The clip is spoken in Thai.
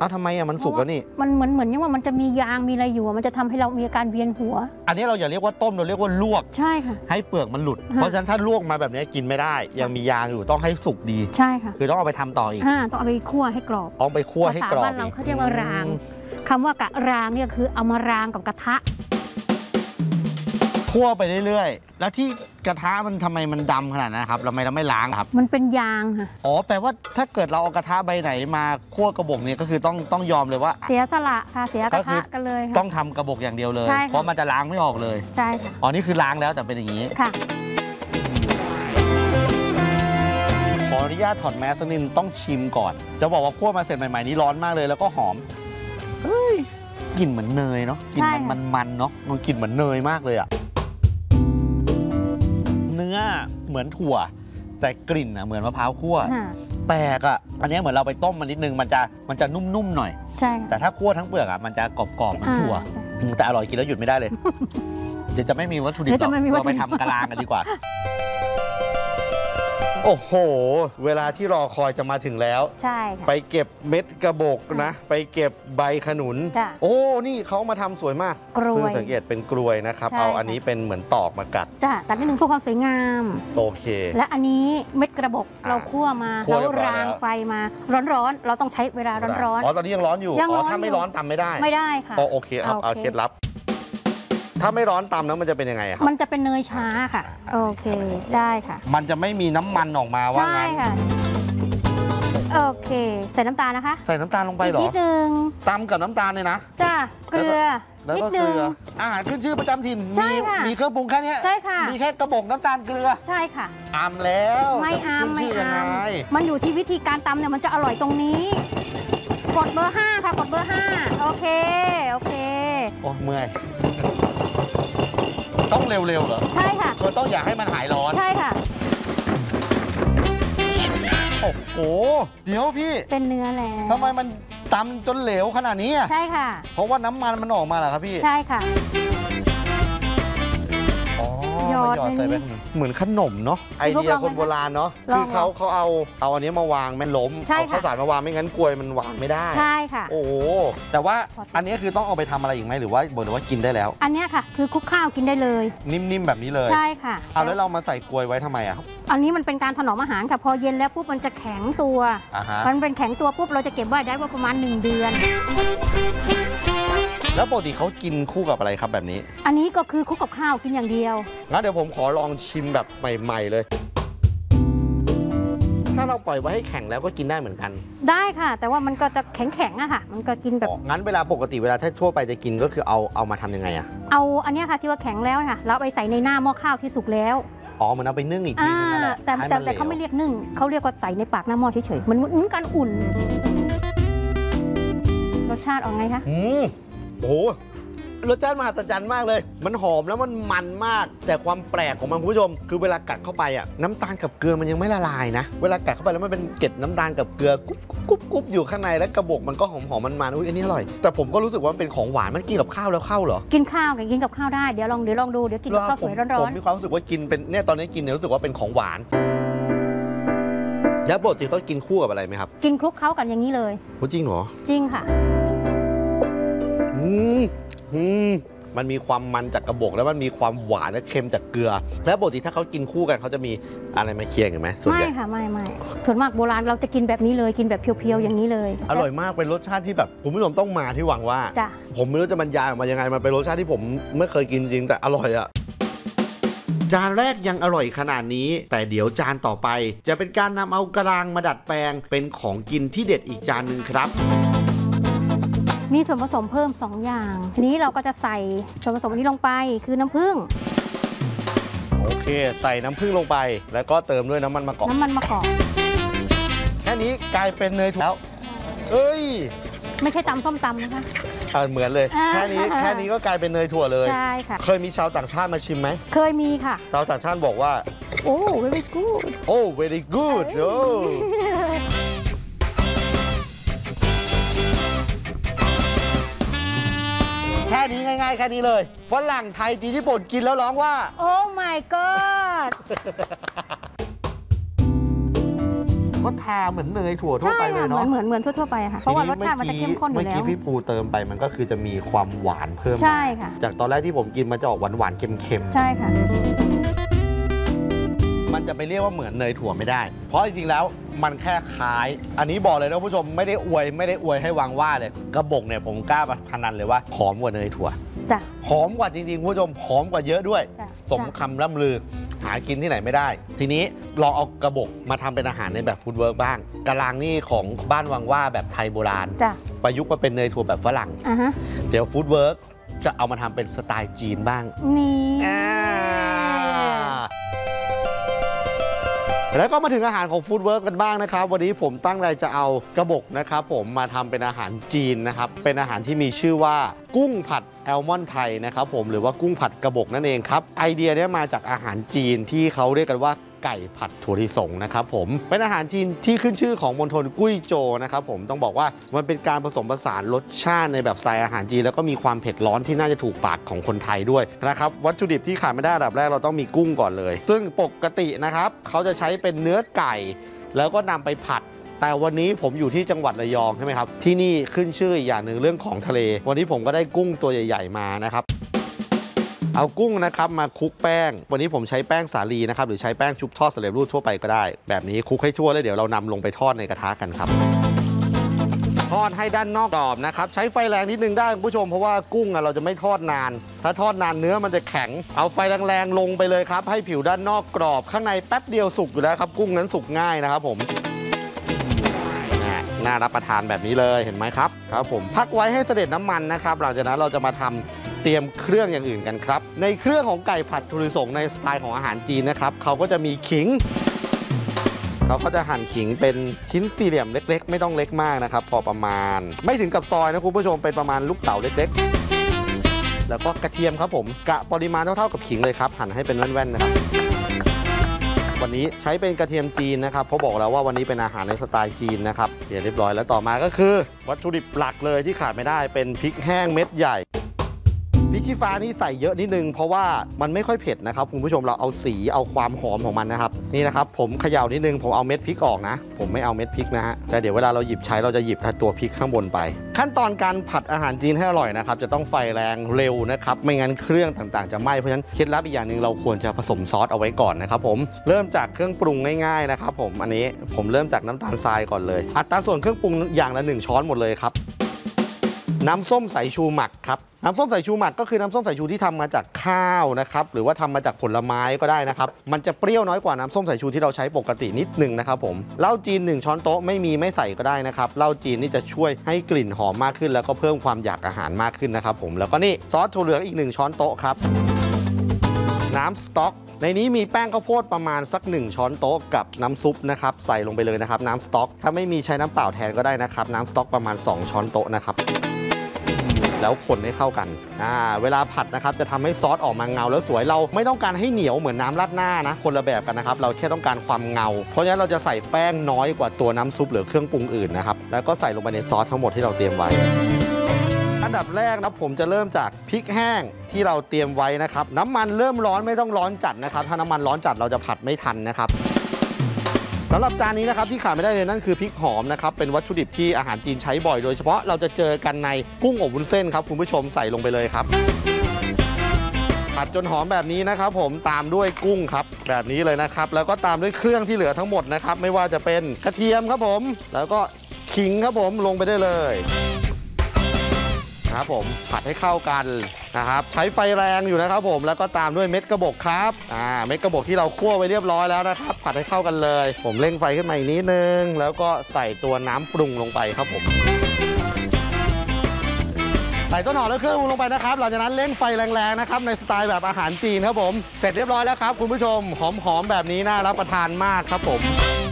อ้าวทำไมอะมันสุกแล้วนี่มันเหมือนยังว่ามันจะมียางมีอะไรอยู่มันจะทำให้เรามีอาการเวียนหัวอันนี้เราอย่าเรียกว่าต้มเราเรียกว่าลวกใช่ค่ะให้เปลือกมันหลุดเพราะฉะนั้นถ้าลวกมาแบบนี้กินไม่ได้ยังมียางอยู่ต้องให้สุกดีใช่ค่ะคือต้องเอาไปทำต่ออีกต้องเอาไปคั่วให้กรอบต้องไปคั่วให้กรอบภาษาบ้านเราเขาเรียกว่ารางคำว่ากะรางเนี่ยคือเอามารางกับกระทะคั่วไปเรื่อยๆแล้วที่กระทะมันทำไมมันดำขนาดนั้นครับเราไม่ล้างครับมันเป็นยางค่ะอ๋อแปลว่าถ้าเกิดเราเอากระทะใบไหนมาคั่วกระบอกนี้ก็คือต้องยอมเลยว่าเสียสละค่ะเสียกระทะกันเลยต้องทำกระบอกอย่างเดียวเลยเพราะมันจะล้างไม่ออกเลยใช่ค่ะอ๋อนี่คือล้างแล้วแต่เป็นอย่างนี้ค่ะขออนุญาตถอดแมสนิดต้องชิมก่อนจะบอกว่าคั่วมาเสร็จใหม่ๆนี้ร้อนมากเลยแล้วก็หอมเฮ้ยกลิ่นเหมือนเนยเนาะกลิ่นมันเนาะมันกลิ่นเหมือนเนยมากเลยอะเนื้อเหมือนถั่วแต่กลิ่นเหมือนมะพร้าวคั่วแปลกอ่ะอันนี้เหมือนเราไปต้มมันนิดนึงมันจะนุ่มๆหน่อยใช่แต่ถ้าคั่วทั้งเปลือกอ่ะมันจะกรอบๆเหมือนถั่วแต่อร่อยกินแล้วหยุดไม่ได้เลยจะไม่มีวัตถุดิบเราไปทำกะลากันดีกว่าโอ้โหเวลาที่รอคอยจะมาถึงแล้วใช่ค่ะไปเก็บเม็ดกระบอกนะไปเก็บใบขนุนโอ้นี่เขามาทำสวยมากกล้วยสังเกตเป็นกลวยนะครับเอาอันนี้เป็นเหมือนตอกมากัดตัดนิดนึงเพื่อความสวยงามโอเคและอันนี้เม็ดกระบอกเราคั่วมาแล้วรางไฟมาร้อนๆเราต้องใช้เวลาร้อนๆตอนนี้ยังร้อนอยู่ถ้าไม่ร้อนตำไม่ได้ค่ะโอเคเอาเคล็ดลับถ้าไม่ร้อนตำแล้วมันจะเป็นยังไงครับมันจะเป็นเนยช้าค่ะโอเคได้ค่ะมันจะไม่มีน้ำมันออกมาว่างั้นใช่ค่ะโอเคใส่น้ำตาลนะคะใส่น้ำตาลลงไปหรอนิดนึงตำกับน้ำตาลเลยนะจ้าเกลือแล้วก็เกลืออาหารขึ้นชื่อประจำถิ่นมีเครื่องปรุงแค่นี้ใช่ค่ะมีแค่กระบอกน้ำตาลเกลือใช่ค่ะอามแล้วไม่อามมันอยู่ที่วิธีการตำเนี่ยมันจะอร่อยตรงนี้กดเบอร์ 5ค่ะกดเบอร์ 5โอเคโอ้เมื่อยต้องเร็วๆเหรอใช่ค่ะคือต้องอยากให้มันหายร้อนใช่ค่ะโอ้โหเดี๋ยวพี่เป็นเนื้อแล้วทำไมมันตำจนเหลวขนาดนี้ใช่ค่ะเพราะว่าน้ำมันมันออกมาเหรอครับพี่ใช่ค่ะหยอดใส่ไปเหมือนขนมเนาะไอเดียคนโบราณเนาะคือเขาเอาอันนี้มาวางไม่ล้มเอาข้าวสารมาวางไม่งั้นกลวยมันวางไม่ได้ใช่ค่ะโอ้แต่ว่าอันนี้คือต้องเอาไปทำอะไรอีกไหมหรือว่ากินได้แล้วอันนี้ค่ะคือคลุกข้าวกินได้เลยนิ่มๆแบบนี้เลยใช่ค่ะเอาแล้วเรามาใส่กลวยไว้ทำไมอะครับอันนี้มันเป็นการถนอมอาหารค่ะพอเย็นแล้วปุ๊บมันจะแข็งตัวมันเป็นแข็งตัวปุ๊บเราจะเก็บไว้ได้ว่าประมาณ1 เดือนแล้วปกติเขากินคู่กับอะไรครับแบบนี้อันนี้ก็คือคลุกกับข้าวกินอย่างเดียวงั้นเดี๋ยวผมขอลองชิมแบบใหม่ๆเลยถ้าเราปล่อยไว้ให้แข็งแล้วก็กินได้เหมือนกันได้ค่ะแต่ว่ามันก็จะแข็งๆอะค่ะมันก็กินแบบงั้นเวลาปกติเวลาถ้าทั่วไปจะกินก็คือเอามาทำยังไงอะเอาอันนี้ค่ะที่ว่าแข็งแล้วค่ะเราไปใส่ในหน้าหม้อข้าวที่สุกแล้วเหมือนเอาไปนึ่งอีกทีนึงนั่นแหละแต่เขาไม่เรียกนึ่งเขาเรียกว่าใส่ในปากหน้าหม้อเฉยๆมันเหมือนการอุ่นรสชาติออกไงคะโอ้รสชาติมหัศจรรย์มากเลยมันหอมแล้วมันมากแต่ความแปลกของมันคุณผู้ชมคือเวลากัดเข้าไปอ่ะน้ำตาลกับเกลือมันยังไม่ละลายนะเวลากัดเข้าไปแล้วมันเป็นเกล็ดน้ำตาลกับเกลือกุ๊บอยู่ข้างในแล้วกระบอกมันก็หอมมันอุ้ยอันนี้อร่อยแต่ผมก็รู้สึกว่ามันเป็นของหวานมันกินกับข้าวแล้วเข้าเหรอกินข้าวกับกินกับข้าวได้เดี๋ยวลองดูเดี๋ยวกินกับข้าวสวยร้อนผมมีความรู้สึกว่ากินเป็นเนี่ยตอนนี้กินเนี่ยรู้สึกว่าเป็นของหวานแล้วปกติก็กินคู่กับอะไรไหมครับกินคลุกเคล้ากันอย่างนี้เลยจริงเหรอจริงค่ะมันมีความมันจากกระบอกแล้วมันมีความหวานและเค็มจากเกลือแล้วปกติถ้าเขากินคู่กันเขาจะมีอะไรมาเคียงกันไหมไม่ค่ะไม่ส่วนมากโบราณเราจะกินแบบนี้เลยกินแบบเพียวๆอย่างนี้เลยอร่อยมากเป็นรสชาติที่แบบคุณผู้ชมต้องมาที่หวังว่าผมไม่รู้จะบรรยายออกมายังไงมันเป็นรสชาติที่ผมไม่เคยกินจริงแต่อร่อยอะจานแรกยังอร่อยขนาดนี้แต่เดี๋ยวจานต่อไปจะเป็นการนำเอากะลางมาดัดแปลงเป็นของกินที่เด็ดอีกจานหนึ่งครับมีส่วนผสมเพิ่ม2 อย่างทีนี้เราก็จะใส่ส่วนผสมนี้ลงไปคือน้ำผึ้งโอเคใส่น้ำผึ้งลงไปแล้วก็เติมด้วยน้ำมันมะกอกแค่นี้กลายเป็นเนยถั่วแล้วเอ้ยไม่ใช่ตำส้มตำนะคะเหมือนเลยแค่นี้ก็กลายเป็นเนยถั่วเลยใช่ค่ะเคยมีชาวต่างชาติมาชิมไหมเคยมีค่ะชาวต่างชาติบอกว่าโอ้ very good โอ้ very good โอ้แค่นี้ง่ายๆแค่นี้เลยฝรั่งไทยจีนญี่ปุ่นกินแล้วร้องว่าโอ้ my god ก็ทาเหมือนเนยถั่วทั่วใช่ไปเลยค่ะเนาะเหมือนทั่วๆไปค่ะเพราะว่ารสชาติมันจะเข้มข้นอยู่แล้วเมื่อกี้พี่ปูเติมไปมันก็คือจะมีความหวานเพิ่มใช่ค่ะจากตอนแรกที่ผมกินมันจะออกหวานๆเค็มๆใช่ค่ะมันจะไปเรียกว่าเหมือนเนยถั่วไม่ได้ เพราะจริงๆแล้วมันแค่คล้าย อันนี้บอกเลยนะผู้ชมไม่ได้อวยให้วางว่าเลยกระบอกเนี่ยผมกล้าพนันเลยว่าหอมกว่าเนยถั่วจ้ะหอมกว่าจริงๆผู้ชมหอมกว่าเยอะด้วยจ้ะสมคำร่ำลือหากินที่ไหนไม่ได้ ทีนี้ลองเอากระบอกมาทำเป็นอาหารในแบบฟู้ดเวิร์กบ้างกะลางนี่ของบ้านวังว่าแบบไทยโบราณจ้ะประยุกต์มาเป็นเนยถั่วแบบฝรั่งอ่ะฮะเดี๋ยวฟู้ดเวิร์กจะเอามาทำเป็นสไตล์จีนบ้างนี่แล้วก็มาถึงอาหารของฟู้ดเวิร์กกันบ้างนะครับวันนี้ผมตั้งใจจะเอากระบอกนะครับผมมาทำเป็นอาหารจีนนะครับเป็นอาหารที่มีชื่อว่ากุ้งผัดแอลมอนด์ไทยนะครับผมหรือว่ากุ้งผัดกระบอกนั่นเองครับไอเดียนี้มาจากอาหารจีนที่เขาเรียกกันว่าไก่ผัดถั่วลิสงนะครับผมเป็นอาหารจีนที่ขึ้นชื่อของมณฑลกุ้ยโจวนะครับผมต้องบอกว่ามันเป็นการผสมผสานรสชาติในแบบสไตล์อาหารจีนแล้วก็มีความเผ็ดร้อนที่น่าจะถูกปากของคนไทยด้วยนะครับวัตถุดิบที่ขาดไม่ได้อันดับแรกเราต้องมีกุ้งก่อนเลยซึ่งปกตินะครับเขาจะใช้เป็นเนื้อไก่แล้วก็นำไปผัดแต่วันนี้ผมอยู่ที่จังหวัดระยองใช่ไหมครับที่นี่ขึ้นชื่ออีกอย่างหนึ่งเรื่องของทะเลวันนี้ผมก็ได้กุ้งตัวใหญ่ๆมานะครับเอากุ้งนะครับมาคลุกแป้งวันนี้ผมใช้แป้งสาลีนะครับหรือใช้แป้งชุบทอดสำเร็จรูปทั่วไปก็ได้แบบนี้คลุกให้ทั่วแล้วเดี๋ยวเรานำลงไปทอดในกระทะกันครับทอดให้ด้านนอกกรอบนะครับใช้ไฟแรงนิดนึงได้คุณผู้ชมเพราะว่ากุ้งเราจะไม่ทอดนานถ้าทอดนานเนื้อมันจะแข็งเอาไฟแรงๆลงไปเลยครับให้ผิวด้านนอกกรอบข้างในแป๊บเดียวสุกอยู่แล้วครับกุ้งนั้นสุกง่ายนะครับผมน่ารับประทานแบบนี้เลยเห็นไหมครับครับผมพักไว้ให้เสด็จน้ำมันนะครับหลังจากนั้นเราจะมาทำเตรียมเครื่องอย่างอื่นกันครับในเครื่องของไก่ผัดถั่วลิสงในสไตล์ของอาหารจีนนะครับเขาก็จะมีขิงเขาก็จะหั่นขิงเป็นชิ้นสี่เหลี่ยมเล็กๆไม่ต้องเล็กมากนะครับพอประมาณไม่ถึงกับซอยนะคุณผู้ชมเป็นประมาณลูกเต๋าเล็กๆแล้วก็กระเทียมครับผมกะปริมาณเท่าๆกับขิงเลยครับหั่นให้เป็นแว่นๆนะครับวันนี้ใช้เป็นกระเทียมจีนนะครับเพราะบอกแล้วว่าวันนี้เป็นอาหารในสไตล์จีนนะครับเรียบร้อยแล้วต่อมาก็คือวัตถุดิบหลักเลยที่ขาดไม่ได้เป็นพริกแห้งเม็ดใหญ่พริกชี้ฟ้านี่ใส่เยอะนิดนึงเพราะว่ามันไม่ค่อยเผ็ดนะครับคุณผู้ชมเราเอาสีเอาความหอมของมันนะครับนี่นะครับผมเขย่านิดนึงผมเอาเม็ดพริกออกนะผมไม่เอาเม็ดพริกนะฮะแต่เดี๋ยวเวลาเราหยิบใช้เราจะหยิบตัวพริกข้างบนไปขั้นตอนการผัดอาหารจีนให้อร่อยนะครับจะต้องไฟแรงเร็วนะครับไม่งั้นเครื่องต่างๆจะไหม้เพราะฉะนั้นเคล็ดลับอีกอย่างหนึ่งเราควรจะผสมซอสเอาไว้ก่อนนะครับผมเริ่มจากเครื่องปรุงง่ายๆนะครับผมอันนี้ผมเริ่มจากน้ำตาลทรายก่อนเลยอัตราส่วนเครื่องปรุงอย่างละ1ช้อนหมดเลยครับน้ำส้มสายชูหมักครับน้ำส้มสายชูหมักก็คือน้ำส้มสายชูที่ทำมาจากข้าวนะครับหรือว่าทำมาจากผลไม้ก็ได้นะครับมันจะเปรี้ยวน้อยกว่าน้ำส้มสายชูที่เราใช้ปกตินิดนึงนะครับผมเหล้าจีน1ช้อนโต๊ะไม่ใส่ก็ได้นะครับเหล้าจีนนี่จะช่วยให้กลิ่นหอมมากขึ้นแล้วก็เพิ่มความอยากอาหารมากขึ้นนะครับผมแล้วก็นี่ซอสถั่วเหลืองอีก1ช้อนโต๊ะครับน้ำสต๊อกในนี้มีแป้งข้าวโพดประมาณสัก1ช้อนโต๊ะกับน้ำซุปนะครับใส่ลงไปเลยนะครับน้ำสต๊อกถ้าไม่มีใช้น้ำเปล่าแทนก็ได้นะครับน้ำสต๊อกประมาณ2ช้อนโต๊ะนะครับแล้วคนให้เข้ากันเวลาผัดนะครับจะทำให้ซอสออกมาเงาแล้วสวยเราไม่ต้องการให้เหนียวเหมือนน้ำราดหน้านะคนละแบบกันนะครับเราแค่ต้องการความเงาเพราะฉะนั้นเราจะใส่แป้งน้อยกว่าตัวน้ำซุปหรือเครื่องปรุงอื่นนะครับแล้วก็ใส่ลงไปในซอสทั้งหมดที่เราเตรียมไว้อันดับแรกนะผมจะเริ่มจากพริกแห้งที่เราเตรียมไว้นะครับน้ำมันเริ่มร้อนไม่ต้องร้อนจัดนะครับถ้าน้ำมันร้อนจัดเราจะผัดไม่ทันนะครับสำหรับจานนี้นะครับที่ขาดไม่ได้เลยนั่นคือพริกหอมนะครับเป็นวัตถุดิบที่อาหารจีนใช้บ่อยโดยเฉพาะเราจะเจอกันในกุ้งอบวุ้นเส้นครับคุณผู้ชมใส่ลงไปเลยครับผัดจนหอมแบบนี้นะครับผมตามด้วยกุ้งครับแบบนี้เลยนะครับแล้วก็ตามด้วยเครื่องที่เหลือทั้งหมดนะครับไม่ว่าจะเป็นกระเทียมครับผมแล้วก็ขิงครับผมลงไปได้เลยครับผมผัดให้เข้ากันนะครับใช้ไฟแรงอยู่นะครับผมแล้วก็ตามด้วยเม็ดกระบอกครับเม็ดกระบอกที่เราคั่วไว้เรียบร้อยแล้วนะครับผัดให้เข้ากันเลยผมเร่งไฟขึ้นมาอีกนิดนึงแล้วก็ใส่ตัวน้ำปรุงลงไปครับผมใส่ต้นหอมและเครื่องปรุงลงไปนะครับหลังจากนั้นเร่งไฟแรงๆนะครับในสไตล์แบบอาหารจีนครับผมเสร็จเรียบร้อยแล้วครับคุณผู้ชมหอมๆแบบนี้น่ารับประทานมากครับผม